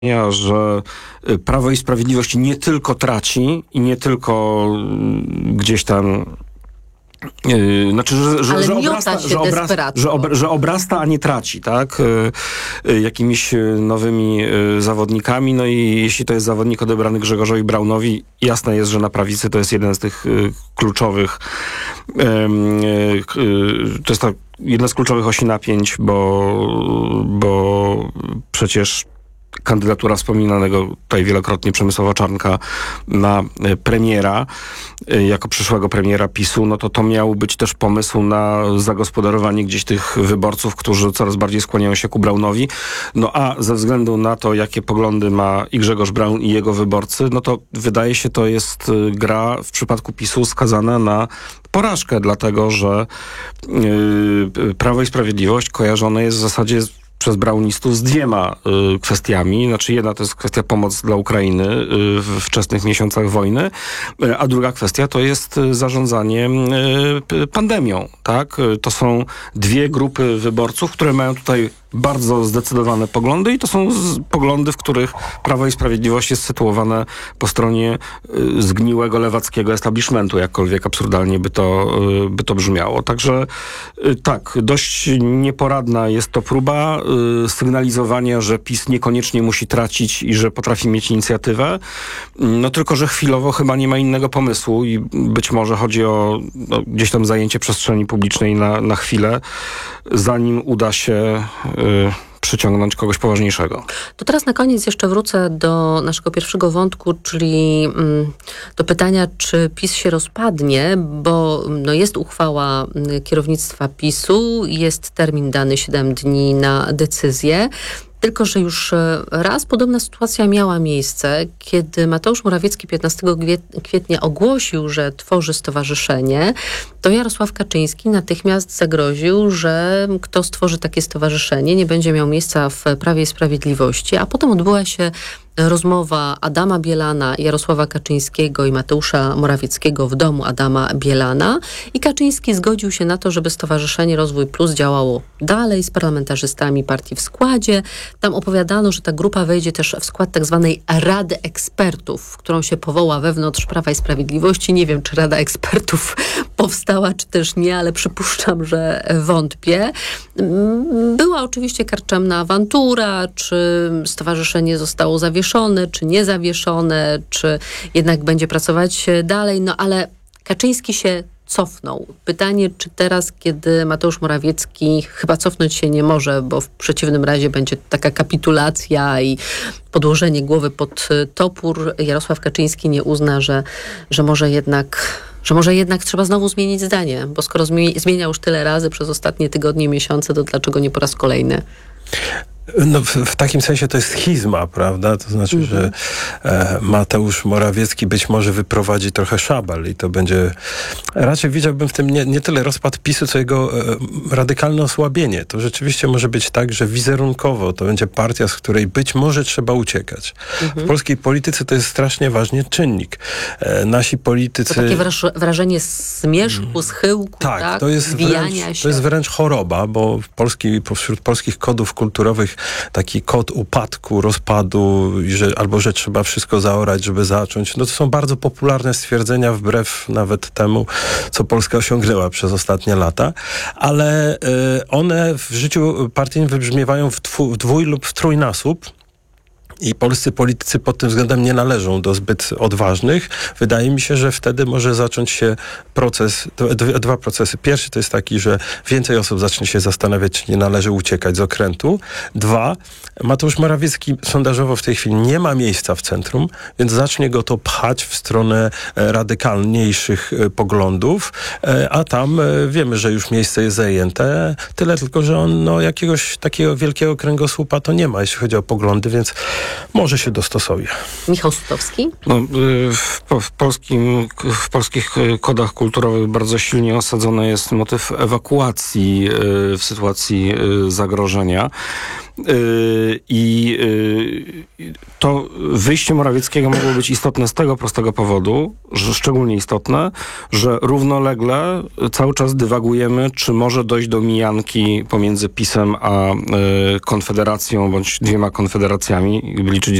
że Prawo i Sprawiedliwość nie tylko traci i nie tylko gdzieś tam znaczy, że obrasta, a nie traci, tak? Jakimiś nowymi zawodnikami. No i jeśli to jest zawodnik odebrany Grzegorzowi Braunowi, jasne jest, że na prawicy to jest jeden z tych kluczowych to jest jedna z kluczowych osi napięć, bo przecież kandydatura wspominanego tutaj wielokrotnie Przemysława Czarnka na premiera, jako przyszłego premiera PiS-u, no to miał być też pomysł na zagospodarowanie gdzieś tych wyborców, którzy coraz bardziej skłaniają się ku Braunowi. No a ze względu na to, jakie poglądy ma i Grzegorz Braun i jego wyborcy, no to wydaje się, to jest gra w przypadku PiS-u skazana na porażkę, dlatego że Prawo i Sprawiedliwość kojarzone jest w zasadzie przez braunistów z dwiema kwestiami. Znaczy jedna to jest kwestia pomocy dla Ukrainy w wczesnych miesiącach wojny, a druga kwestia to jest zarządzanie pandemią. Tak? To są dwie grupy wyborców, które mają tutaj bardzo zdecydowane poglądy i to są poglądy, w których Prawo i Sprawiedliwość jest sytuowane po stronie zgniłego lewackiego establishmentu, jakkolwiek absurdalnie by to brzmiało. Także tak, dość nieporadna jest to próba sygnalizowania, że PiS niekoniecznie musi tracić i że potrafi mieć inicjatywę. No tylko, że chwilowo chyba nie ma innego pomysłu i być może chodzi o gdzieś tam zajęcie przestrzeni publicznej na chwilę, zanim uda się przyciągnąć kogoś poważniejszego. To teraz na koniec jeszcze wrócę do naszego pierwszego wątku, czyli do pytania, czy PiS się rozpadnie, bo jest uchwała kierownictwa PiS-u, jest termin dany 7 dni na decyzję. Tylko że już raz podobna sytuacja miała miejsce, kiedy Mateusz Morawiecki 15 kwietnia ogłosił, że tworzy stowarzyszenie, to Jarosław Kaczyński natychmiast zagroził, że kto stworzy takie stowarzyszenie, nie będzie miał miejsca w Prawie i Sprawiedliwości, a potem odbyła się rozmowa Adama Bielana, Jarosława Kaczyńskiego i Mateusza Morawieckiego w domu Adama Bielana i Kaczyński zgodził się na to, żeby Stowarzyszenie Rozwój Plus działało dalej z parlamentarzystami partii w składzie. Tam opowiadano, że ta grupa wejdzie też w skład tak zwanej Rady Ekspertów, w którą się powoła wewnątrz Prawa i Sprawiedliwości. Nie wiem, czy Rada Ekspertów powstała, czy też nie, ale przypuszczam, że wątpię. Była oczywiście karczemna awantura, czy stowarzyszenie zostało zawieszone, czy nie zawieszone, czy jednak będzie pracować dalej, no ale Kaczyński się cofnął. Pytanie, czy teraz, kiedy Mateusz Morawiecki chyba cofnąć się nie może, bo w przeciwnym razie będzie taka kapitulacja i podłożenie głowy pod topór, Jarosław Kaczyński nie uzna, że może jednak trzeba znowu zmienić zdanie, bo skoro zmieniał już tyle razy przez ostatnie tygodnie, miesiące, to dlaczego nie po raz kolejny? No, w takim sensie to jest schizma, prawda? To znaczy, że Mateusz Morawiecki być może wyprowadzi trochę szabel i to będzie... Raczej widziałbym w tym nie tyle rozpad PiS-u, co jego radykalne osłabienie. To rzeczywiście może być tak, że wizerunkowo to będzie partia, z której być może trzeba uciekać. W polskiej polityce to jest strasznie ważny czynnik. Nasi politycy... To takie wrażenie zmierzchu, schyłku, tak? To jest wręcz choroba, bo wśród polskich kodów kulturowych taki kod upadku, rozpadu, że trzeba wszystko zaorać, żeby zacząć. No to są bardzo popularne stwierdzenia, wbrew nawet temu, co Polska osiągnęła przez ostatnie lata, ale one w życiu partyjnym wybrzmiewają w dwój lub w trójnasób. I polscy politycy pod tym względem nie należą do zbyt odważnych. Wydaje mi się, że wtedy może zacząć się dwa procesy. Pierwszy to jest taki, że więcej osób zacznie się zastanawiać, czy nie należy uciekać z okrętu. Dwa, Mateusz Morawiecki sondażowo w tej chwili nie ma miejsca w centrum, więc zacznie go to pchać w stronę radykalniejszych poglądów, a tam wiemy, że już miejsce jest zajęte. Tyle tylko, że on jakiegoś takiego wielkiego kręgosłupa to nie ma, jeśli chodzi o poglądy, może się dostosuje. Michał Sutowski? W polskich kodach kulturowych bardzo silnie osadzony jest motyw ewakuacji w sytuacji zagrożenia. To wyjście Morawieckiego mogło być istotne z tego prostego powodu, że szczególnie istotne, że równolegle cały czas dywagujemy, czy może dojść do mijanki pomiędzy PiS-em a Konfederacją, bądź dwiema konfederacjami, liczyć